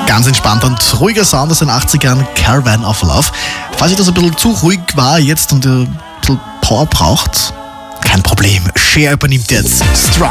Ganz entspannt und ruhiger Sound aus den 80ern, Caravan of Love. Falls ihr das ein bisschen zu ruhig war jetzt und ihr ein bisschen Power braucht, kein Problem. Cher übernimmt jetzt. Strong.